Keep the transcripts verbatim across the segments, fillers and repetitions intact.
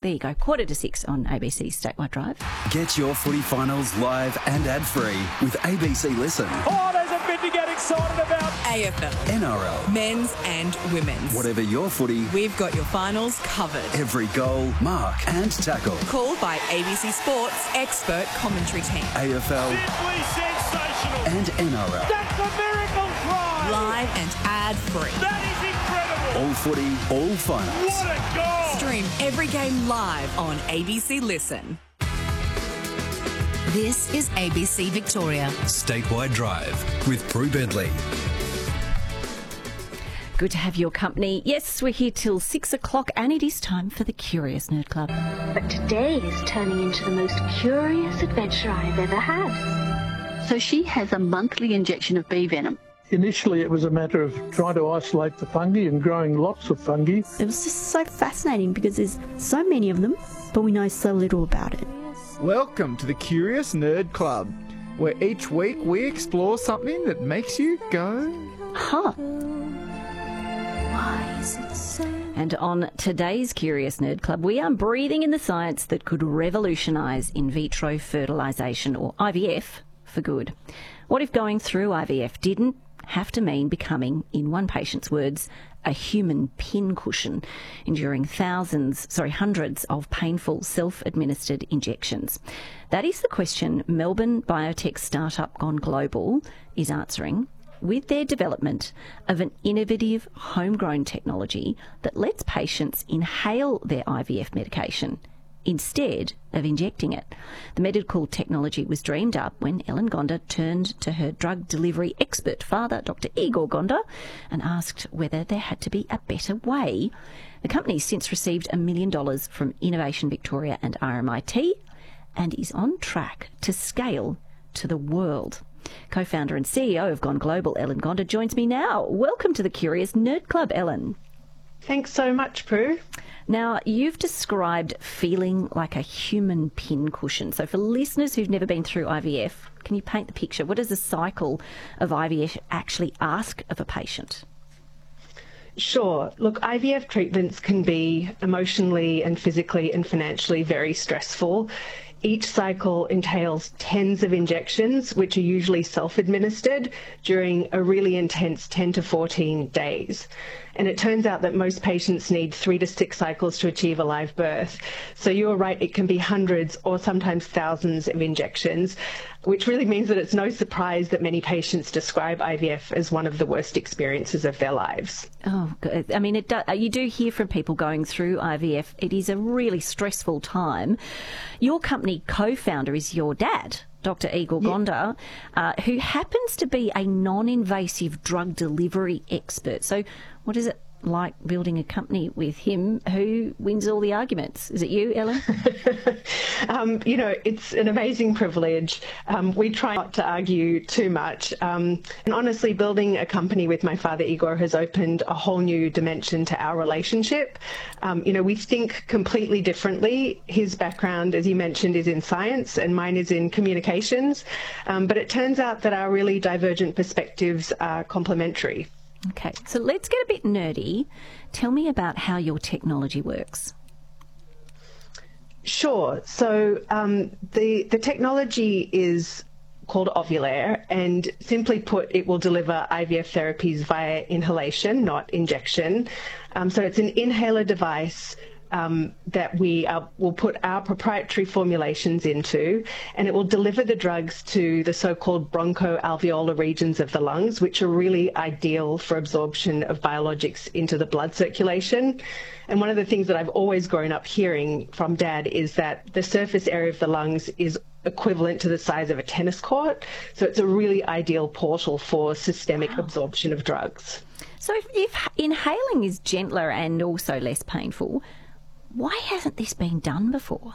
There you go, quarter to six on A B C's Statewide Drive. Get your footy finals live and ad-free with A B C Listen. Oh, there's a bit to get excited about. A F L. N R L. Men's and women's. Whatever your footy, we've got your finals covered. Every goal, mark and tackle. Called by A B C Sports expert commentary team. A F L. Simply sensational. And N R L. That's a miracle try. Live and ad-free. That is incredible. All footy, all finals. What a goal. Stream every game live on A B C Listen. This is A B C Victoria. Statewide Drive with Prue Bentley. Good to have your company. Yes, we're here till six o'clock and it is time for the Curious Nerd Club. But today is turning into the most curious adventure I've ever had. So she has a monthly injection of bee venom. Initially, it was a matter of trying to isolate the fungi and growing lots of fungi. It was just so fascinating because there's so many of them, but we know so little about it. Welcome to the Curious Nerd Club, where each week we explore something that makes you go, huh? Why is it so? And on today's Curious Nerd Club, we are breathing in the science that could revolutionise in vitro fertilisation, or I V F, for good. What if going through I V F didn't have to mean becoming, in one patient's words, a human pincushion, enduring thousands, sorry, hundreds of painful self-administered injections? That is the question Melbourne biotech startup Gone Global is answering with their development of an innovative homegrown technology that lets patients inhale their I V F medication instead of injecting it. The medical technology was dreamed up when Ellen Gonda turned to her drug delivery expert father, Doctor Igor Gonda, and asked whether there had to be a better way. The company's since received a million dollars from Innovation Victoria and R M I T and is on track to scale to the world. Co-founder and C E O of Gone Global, Ellen Gonda, joins me now. Welcome to the Curious Nerd Club, Ellen. Thanks so much, Prue. Now, you've described feeling like a human pincushion. So for listeners who've never been through I V F, can you paint the picture? What does a cycle of I V F actually ask of a patient? Sure. Look, I V F treatments can be emotionally and physically and financially very stressful. Each cycle entails tens of injections, which are usually self-administered during a really intense ten to fourteen days. And it turns out that most patients need three to six cycles to achieve a live birth. So you are right, it can be hundreds or sometimes thousands of injections, which really means that it's no surprise that many patients describe I V F as one of the worst experiences of their lives. Oh, good. I mean, it do, you do hear from people going through I V F. It is a really stressful time. Your company co-founder is your dad, Doctor Igor Gonda, uh, who happens to be a non-invasive drug delivery expert. So what is it like building a company with him? Who wins all the arguments? Is it you, Ellen? um, you know, it's an amazing privilege. Um, we try not to argue too much. Um, and honestly, building a company with my father, Igor, has opened a whole new dimension to our relationship. Um, you know, we think completely differently. His background, as you mentioned, is in science and mine is in communications. Um, but it turns out that our really divergent perspectives are complementary. Okay, so let's get a bit nerdy. Tell me about how your technology works. Sure. So um, the, the technology is called Ovulair, and simply put, it will deliver I V F therapies via inhalation, not injection. Um, so it's an inhaler device Um, that we uh, will put our proprietary formulations into, and it will deliver the drugs to the so-called bronchoalveolar regions of the lungs, which are really ideal for absorption of biologics into the blood circulation. And one of the things that I've always grown up hearing from Dad is that the surface area of the lungs is equivalent to the size of a tennis court, so it's a really ideal portal for systemic wow. absorption of drugs. So if, if inhaling is gentler and also less painful, why hasn't this been done before?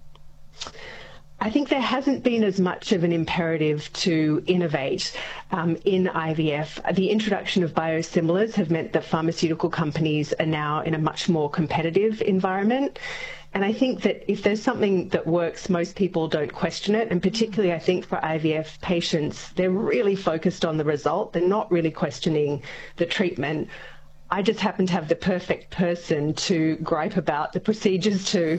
I think there hasn't been as much of an imperative to innovate um, in I V F. The introduction of biosimilars have meant that pharmaceutical companies are now in a much more competitive environment. And I think that if there's something that works, most people don't question it. And particularly, I think, for I V F patients, they're really focused on the result. They're not really questioning the treatment. I just happen to have the perfect person to gripe about the procedures to.